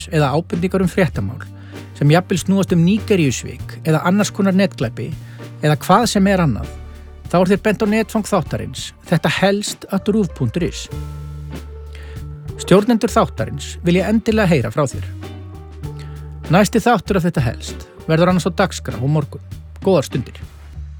eða ábendingar fréttamál sem jafnvel snúast Nígeríusvik eða annars konar netglæpi eða hvað sem annað, þá þér bent á netfang þáttarins Þetta helst @ruv.is. Stjórnendur þáttarins vilja endilega heyra frá þér. Næsti þáttur af Þetta helst verður annars á dagskrá á morgun. Góðar stundir.